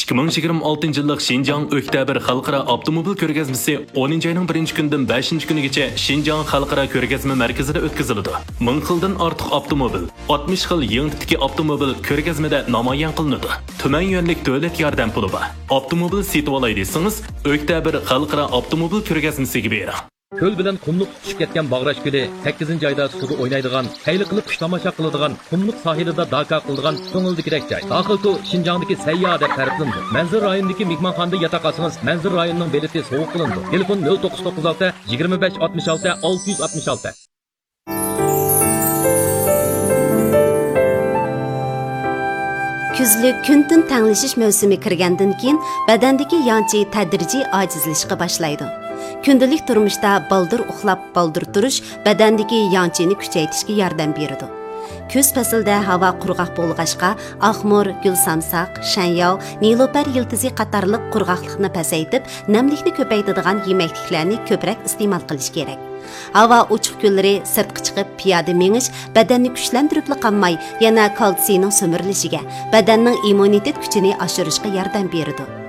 2026 yillik Xinjiang Oktyabr xalqaro avtomobil ko'rgazmasi 10 oyning 1-kunidan 5-kunigacha Xinjiang xalqaro ko'rgazma markazida o'tkaziladi. 1000 xildan ortiq avtomobil, 60 xil yangi tipdagi avtomobil ko'rgazmada namoyon qilinadi. Tuman yo'nlik davlat yordam puli bor. Avtomobil sotib olay desangiz, Oktyabr xalqaro avtomobil ko'rgazmasiga bering. Ko'l bilan qumliq tushib ketgan Bag'rash ko'li 8-oyda suvda o'ynaydigan, qayli qilib qush tomosha qiladigan, qumliq sohilida daka qiladigan ko'ngildikidek joy. Daxilku Xinjiangdagi sayyo deb ta'riflandi. Manzur rayonidagi mehmonxonada yotoq olsangiz, Manzur rayonining beleti sovuq qilindi. Telefon 0996 25 66 666. Kuzlik kun-tun tanglashish mavsumi kirgandan keyin badandagi yanchi tadrijiy ojizlashishga boshlaydi. Kundalik turmushda baldir uxlab, baldir turish badandagi yanchini kuchaytirishga yordam beradi. Kuz faslida havo qurg'oq bo'lg'achqa, oqmor, gulsamsaq, shanyov, nilopar yiltizi qatorliq qurg'oqlikni pasaytib, namlikni ko'paytiradigan yemekliklarni ko'proq iste'mol qilish kerak. Havo ochiq kunlari sirtqa chiqib piyoda menish badanni kuchlantirib qolmay, yana kalsiyning so'mirilishiga, badanning immunitet kuchini oshirishga yordam beradi.